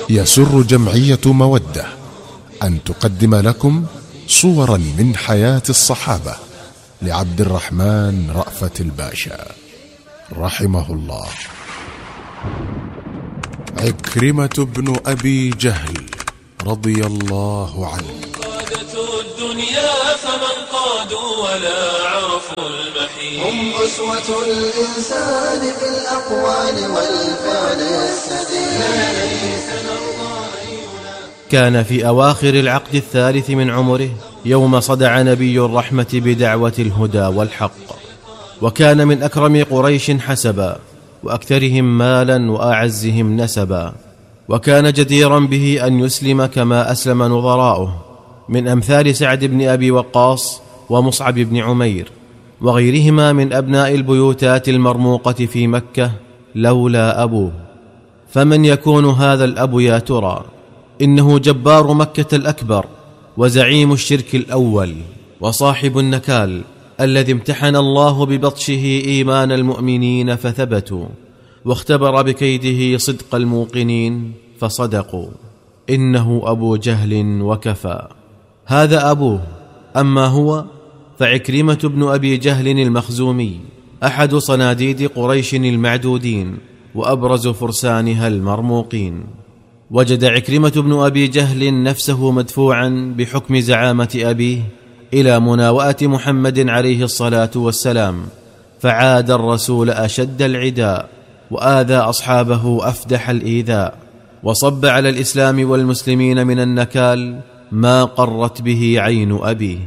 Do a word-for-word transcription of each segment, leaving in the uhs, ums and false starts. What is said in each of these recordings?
يسر جمعية مودة أن تقدم لكم صورا من حياة الصحابة لعبد الرحمن رأفت الباشا رحمه الله. عكرمة بن أبي جهل رضي الله عنه. قادة الدنيا فمن قادوا ولا عرفوا المحيط، هم أسوة الإنسان في الأقوال والفعل السديد. كان في أواخر العقد الثالث من عمره يوم صدع نبي الرحمة بدعوة الهدى والحق، وكان من أكرم قريش حسبا وأكثرهم مالا وأعزهم نسبا، وكان جديرا به أن يسلم كما أسلم نظراؤه من أمثال سعد بن أبي وقاص ومصعب بن عمير وغيرهما من أبناء البيوتات المرموقة في مكة لولا أبوه. فمن يكون هذا الأب يا ترى؟ إنه جبار مكة الأكبر وزعيم الشرك الأول وصاحب النكال الذي امتحن الله ببطشه إيمان المؤمنين فثبتوا، واختبر بكيده صدق الموقنين فصدقوا. إنه أبو جهل وكفى. هذا أبوه. أما هو فعكرمة بن أبي جهل المخزومي، أحد صناديد قريش المعدودين وأبرز فرسانها المرموقين. وجد عكرمة بن أبي جهل نفسه مدفوعا بحكم زعامة أبيه إلى مناوئة محمد عليه الصلاة والسلام، فعاد الرسول أشد العداء وآذى أصحابه أفدح الإيذاء، وصب على الإسلام والمسلمين من النكال ما قرت به عين أبيه.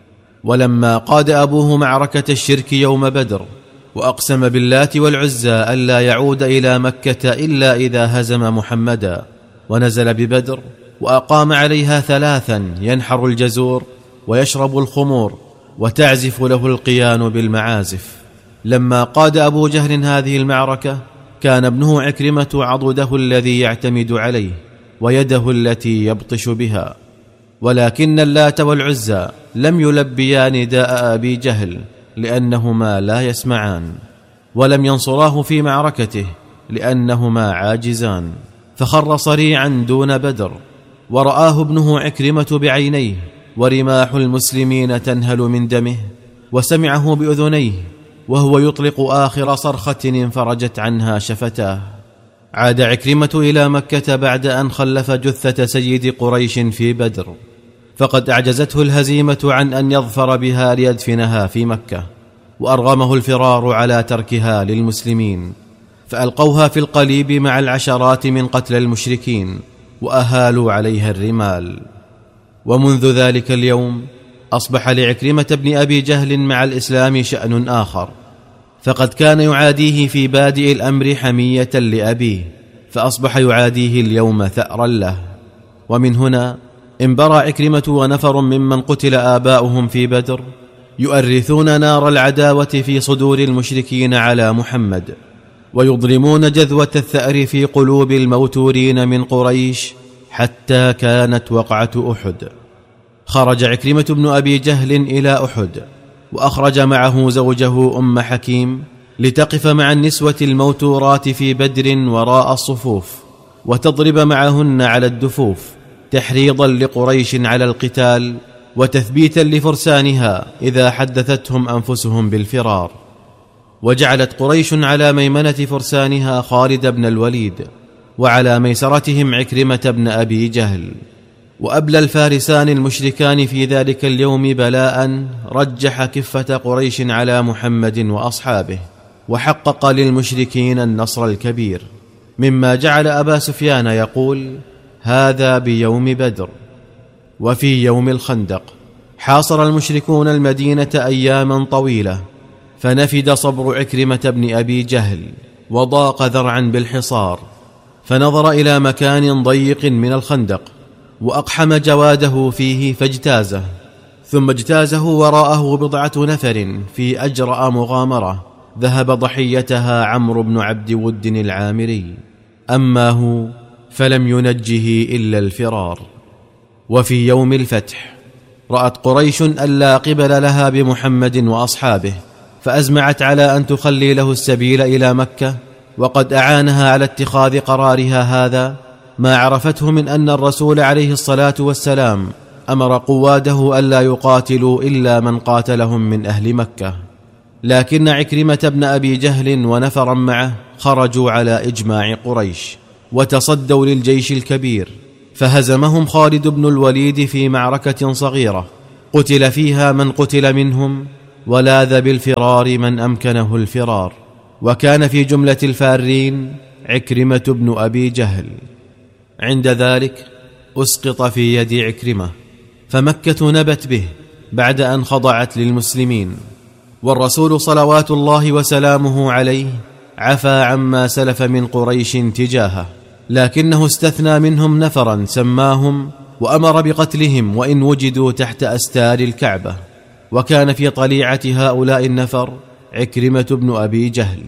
ولما قاد أبوه معركة الشرك يوم بدر وأقسم باللات والعزى ألا يعود إلى مكة إلا إذا هزم محمدا، ونزل ببدر وأقام عليها ثلاثا ينحر الجزور ويشرب الخمور وتعزف له القيان بالمعازف. لما قاد أبو جهل هذه المعركة كان ابنه عكرمة عضده الذي يعتمد عليه ويده التي يبطش بها، ولكن اللات والعزى لم يلبيا نداء أبي جهل لأنهما لا يسمعان، ولم ينصراه في معركته لأنهما عاجزان، فخر صريعا دون بدر. ورآه ابنه عكرمة بعينيه ورماح المسلمين تنهل من دمه، وسمعه بأذنيه وهو يطلق آخر صرخة انفرجت عنها شفتاه. عاد عكرمة إلى مكة بعد أن خلف جثة سيد قريش في بدر، فقد أعجزته الهزيمة عن أن يظفر بها ليدفنها في مكة، وأرغمه الفرار على تركها للمسلمين، فألقوها في القليب مع العشرات من قتل المشركين وأهالوا عليها الرمال. ومنذ ذلك اليوم أصبح لعكرمة بن أبي جهل مع الإسلام شأن آخر، فقد كان يعاديه في بادئ الأمر حمية لأبيه، فأصبح يعاديه اليوم ثأرا له. ومن هنا انبرى عكرمة ونفر ممن قتل آباؤهم في بدر يؤرثون نار العداوة في صدور المشركين على محمد، ويضرمون جذوة الثأر في قلوب الموتورين من قريش حتى كانت وقعة أحد. خرج عكرمة بن أبي جهل إلى أحد، وأخرج معه زوجه أم حكيم لتقف مع النسوة الموتورات في بدر وراء الصفوف، وتضرب معهن على الدفوف تحريضا لقريش على القتال وتثبيتا لفرسانها إذا حدثتهم أنفسهم بالفرار. وجعلت قريش على ميمنة فرسانها خالد بن الوليد، وعلى ميسرتهم عكرمة بن أبي جهل. وأبلى الفارسان المشركان في ذلك اليوم بلاء رجح كفة قريش على محمد وأصحابه، وحقق للمشركين النصر الكبير، مما جعل أبا سفيان يقول: هذا بيوم بدر. وفي يوم الخندق حاصر المشركون المدينة أياما طويلة، فنفد صبر عكرمة بن أبي جهل وضاق ذرعا بالحصار، فنظر إلى مكان ضيق من الخندق وأقحم جواده فيه فاجتازه، ثم اجتازه وراءه بضعة نفر في أجرأ مغامرة ذهب ضحيتها عمرو بن عبد ود العامري، أما هو فلم ينجه إلا الفرار. وفي يوم الفتح رأت قريش ألا قبل لها بمحمد وأصحابه، فأزمعت على أن تخلي له السبيل إلى مكة، وقد أعانها على اتخاذ قرارها هذا ما عرفته من أن الرسول عليه الصلاة والسلام أمر قواده ألا يقاتلوا إلا من قاتلهم من أهل مكة. لكن عكرمة بن أبي جهل ونفرا معه خرجوا على إجماع قريش وتصدوا للجيش الكبير، فهزمهم خالد بن الوليد في معركة صغيرة قتل فيها من قتل منهم، ولاذ بالفرار من أمكنه الفرار، وكان في جملة الفارين عكرمة بن أبي جهل. عند ذلك أسقط في يد عكرمة، فمكة نبت به بعد أن خضعت للمسلمين، والرسول صلوات الله وسلامه عليه عفى عما سلف من قريش تجاهه، لكنه استثنى منهم نفرا سماهم وأمر بقتلهم وإن وجدوا تحت أستار الكعبة، وكان في طليعة هؤلاء النفر عكرمة بن أبي جهل،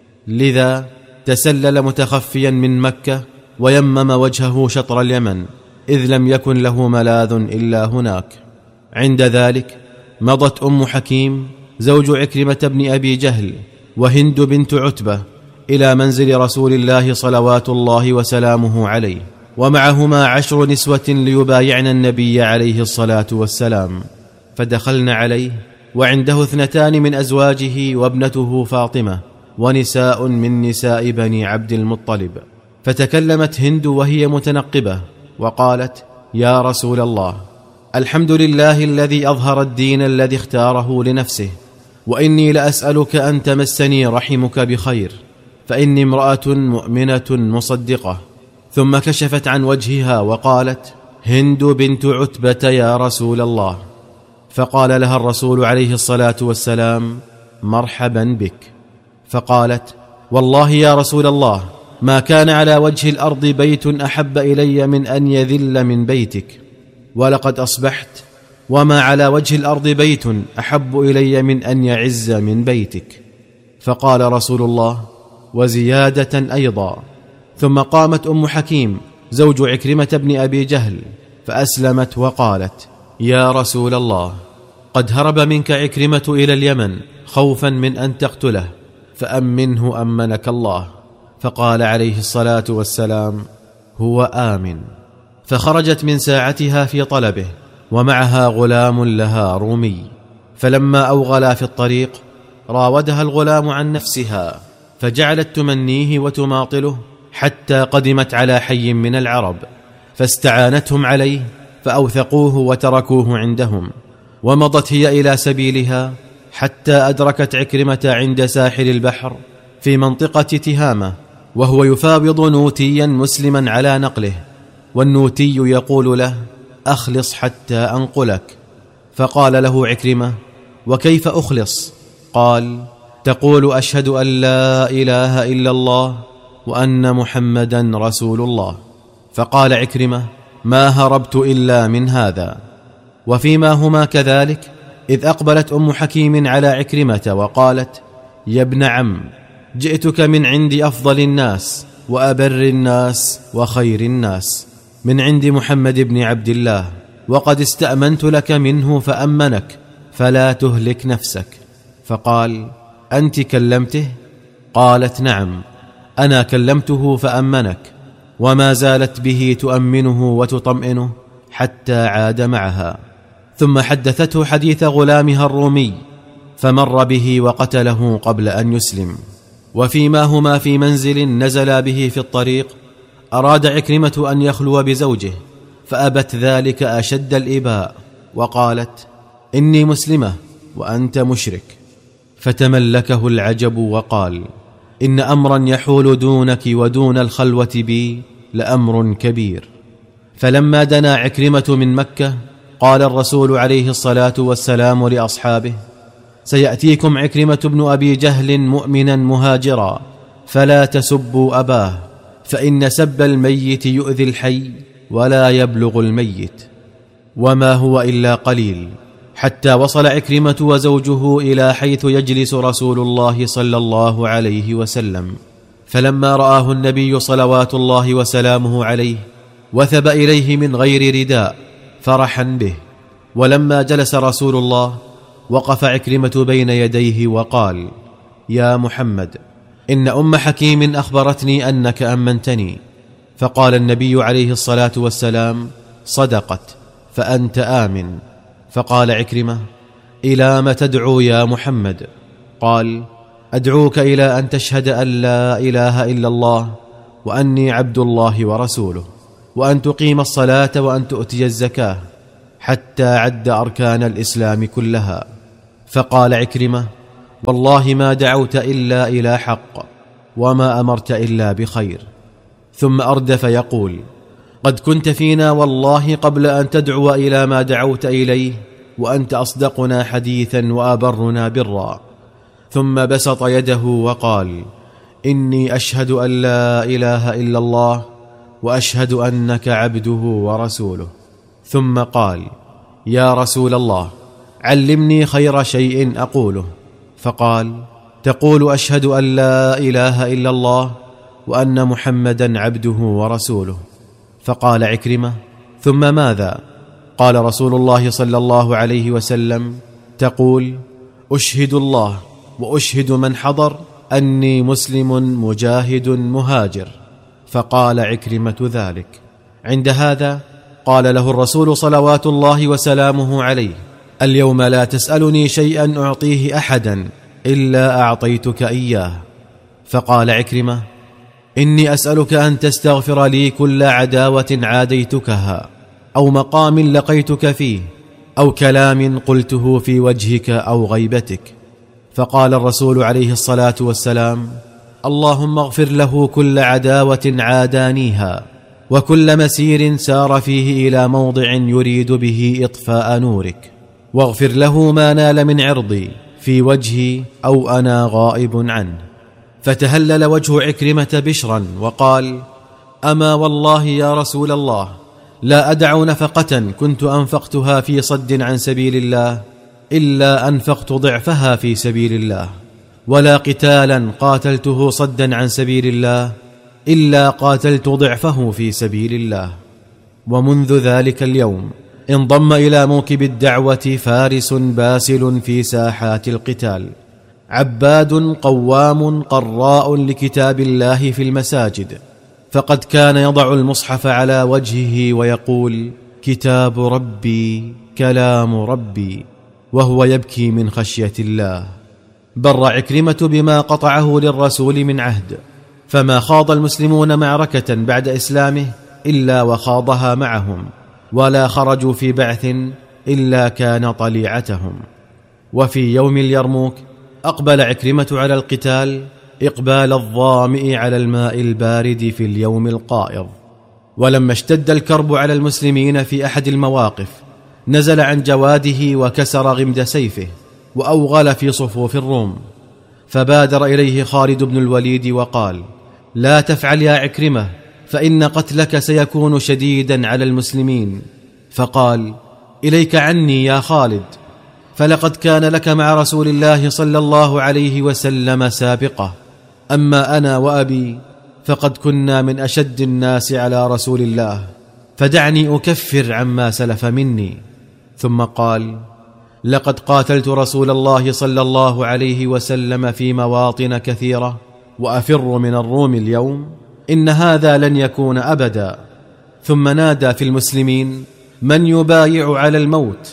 لذا تسلل متخفيا من مكة ويمم وجهه شطر اليمن، إذ لم يكن له ملاذ إلا هناك. عند ذلك مضت أم حكيم زوج عكرمة بن أبي جهل وهند بنت عتبة إلى منزل رسول الله صلوات الله وسلامه عليه، ومعهما عشر نسوة ليبايعن النبي عليه الصلاة والسلام، فدخلن عليه وعنده اثنتان من أزواجه وابنته فاطمة ونساء من نساء بني عبد المطلب. فتكلمت هند وهي متنقبة وقالت: يا رسول الله، الحمد لله الذي أظهر الدين الذي اختاره لنفسه، وإني لأسألك أن تمسني رحمك بخير، فإني امرأة مؤمنة مصدقة. ثم كشفت عن وجهها وقالت: هند بنت عتبة يا رسول الله. فقال لها الرسول عليه الصلاة والسلام: مرحبا بك. فقالت: والله يا رسول الله، ما كان على وجه الأرض بيت أحب إلي من أن يذل من بيتك، ولقد أصبحت وما على وجه الأرض بيت أحب إلي من أن يعز من بيتك. فقال رسول الله: وزيادة أيضا. ثم قامت أم حكيم زوج عكرمة بن أبي جهل فأسلمت وقالت: يا رسول الله، قد هرب منك عكرمة إلى اليمن خوفا من أن تقتله، فأمنه أمنك الله. فقال عليه الصلاة والسلام: هو آمن. فخرجت من ساعتها في طلبه، ومعها غلام لها رومي، فلما أوغلا في الطريق راودها الغلام عن نفسها، فجعلت تمنيه وتماطله حتى قدمت على حي من العرب، فاستعانتهم عليه فأوثقوه وتركوه عندهم، ومضت هي إلى سبيلها حتى أدركت عكرمة عند ساحل البحر في منطقة تهامة، وهو يفاوض نوتيا مسلما على نقله، والنوتي يقول له: أخلص حتى أنقلك. فقال له عكرمة: وكيف أخلص؟ قال: تقول أشهد أن لا إله إلا الله وأن محمدا رسول الله. فقال عكرمة: ما هربت إلا من هذا. وفيما هما كذلك إذ أقبلت أم حكيم على عكرمة وقالت: يا ابن عم، جئتك من عند أفضل الناس وأبر الناس وخير الناس، من عند محمد بن عبد الله، وقد استأمنت لك منه فأمنك، فلا تهلك نفسك. فقال: أنت كلمته؟ قالت: نعم، أنا كلمته فأمنك. وما زالت به تؤمنه وتطمئنه حتى عاد معها. ثم حدثته حديث غلامها الرومي، فمر به وقتله قبل أن يسلم. وفيما هما في منزل نزلا به في الطريق، أراد عكرمة أن يخلو بزوجه، فأبت ذلك أشد الإباء، وقالت: إني مسلمة وأنت مشرك. فتملكه العجب وقال: إن أمرا يحول دونك ودون الخلوة بي لأمر كبير. فلما دنا عكرمة من مكة قال الرسول عليه الصلاة والسلام لأصحابه: سيأتيكم عكرمة بن أبي جهل مؤمنا مهاجرا، فلا تسبوا أباه، فإن سب الميت يؤذي الحي ولا يبلغ الميت. وما هو إلا قليل حتى وصل عكرمة وزوجه إلى حيث يجلس رسول الله صلى الله عليه وسلم، فلما رآه النبي صلوات الله وسلامه عليه وثب إليه من غير رداء فرحا به. ولما جلس رسول الله وقف عكرمة بين يديه وقال: يا محمد، إن أم حكيم أخبرتني أنك أمنتني، فقال النبي عليه الصلاة والسلام: صدقت، فأنت آمن. فقال عكرمة: إلى ما تدعو يا محمد؟ قال: أدعوك إلى أن تشهد أن لا إله إلا الله وأني عبد الله ورسوله، وأن تقيم الصلاة وأن تؤتي الزكاة، حتى عد أركان الإسلام كلها. فقال عكرمة: والله ما دعوت إلا إلى حق، وما أمرت إلا بخير. ثم أردف يقول: قد كنت فينا والله قبل أن تدعو إلى ما دعوت إليه، وأنت أصدقنا حديثا وأبرنا برا. ثم بسط يده وقال: إني أشهد أن لا إله إلا الله وأشهد أنك عبده ورسوله. ثم قال: يا رسول الله، علمني خير شيء أقوله. فقال: تقول أشهد أن لا إله إلا الله وأن محمدا عبده ورسوله. فقال عكرمة: ثم ماذا؟ قال رسول الله صلى الله عليه وسلم: تقول: أشهد الله وأشهد من حضر أني مسلم مجاهد مهاجر. فقال عكرمة ذلك. عند هذا قال له الرسول صلوات الله وسلامه عليه: اليوم لا تسألني شيئا أعطيه أحدا إلا أعطيتك إياه. فقال عكرمة: إني أسألك أن تستغفر لي كل عداوة عاديتكها، أو مقام لقيتك فيه، أو كلام قلته في وجهك أو غيبتك. فقال الرسول عليه الصلاة والسلام: اللهم اغفر له كل عداوة عادانيها، وكل مسير سار فيه إلى موضع يريد به إطفاء نورك، واغفر له ما نال من عرضي في وجهي أو أنا غائب عنه. فتهلل وجه عكرمة بشرا وقال: أما والله يا رسول الله، لا أدع نفقة كنت أنفقتها في صد عن سبيل الله إلا أنفقت ضعفها في سبيل الله، ولا قتالا قاتلته صدا عن سبيل الله إلا قاتلت ضعفه في سبيل الله. ومنذ ذلك اليوم انضم إلى موكب الدعوة فارس باسل في ساحات القتال، عباد قوام قراء لكتاب الله في المساجد، فقد كان يضع المصحف على وجهه ويقول: كتاب ربي كلام ربي، وهو يبكي من خشية الله. بر عكرمة بما قطعه للرسول من عهد، فما خاض المسلمون معركة بعد إسلامه إلا وخاضها معهم، ولا خرجوا في بعث إلا كان طليعتهم. وفي يوم اليرموك أقبل عكرمة على القتال إقبال الظامئ على الماء البارد في اليوم القائض. ولما اشتد الكرب على المسلمين في أحد المواقف نزل عن جواده وكسر غمد سيفه وأوغل في صفوف الروم، فبادر إليه خالد بن الوليد وقال: لا تفعل يا عكرمة، فإن قتلك سيكون شديدا على المسلمين. فقال: إليك عني يا خالد، فلقد كان لك مع رسول الله صلى الله عليه وسلم سابقة، أما أنا وأبي فقد كنا من أشد الناس على رسول الله، فدعني أكفر عما سلف مني. ثم قال: لقد قاتلت رسول الله صلى الله عليه وسلم في مواطن كثيرة، وأفر من الروم اليوم، إن هذا لن يكون أبدا. ثم نادى في المسلمين: من يبايع على الموت؟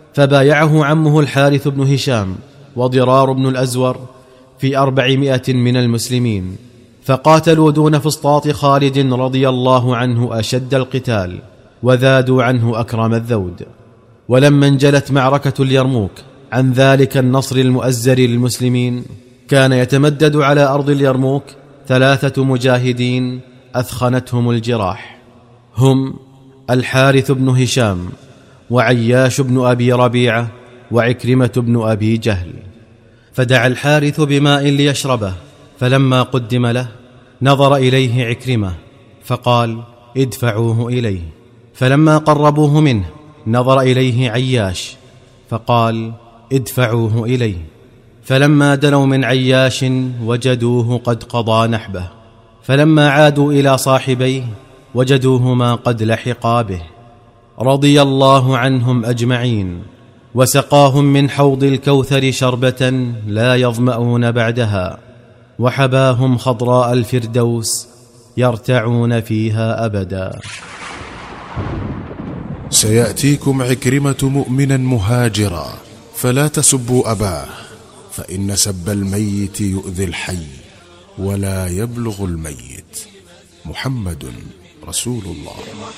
فبايعه عمه الحارث بن هشام وضرار بن الأزور في أربعمائة من المسلمين، فقاتلوا دون فسطاط خالد رضي الله عنه أشد القتال، وذادوا عنه أكرم الذود. ولما انجلت معركة اليرموك عن ذلك النصر المؤزر للمسلمين، كان يتمدد على أرض اليرموك ثلاثة مجاهدين أثخنتهم الجراح، هم الحارث بن هشام وعياش بن أبي ربيعة وعكرمة بن أبي جهل. فدعا الحارث بماء ليشربه، فلما قدم له نظر إليه عكرمة فقال: ادفعوه إليه. فلما قربوه منه نظر إليه عياش فقال: ادفعوه إليه. فلما دنوا من عياش وجدوه قد قضى نحبه، فلما عادوا إلى صاحبيه وجدوهما قد لحقا به، رضي الله عنهم أجمعين، وسقاهم من حوض الكوثر شربة لا يظمأون بعدها، وحباهم خضراء الفردوس يرتعون فيها أبدا. سيأتيكم عكرمة مؤمنا مهاجرا، فلا تسبوا أباه، فإن سب الميت يؤذي الحي ولا يبلغ الميت. محمد رسول الله.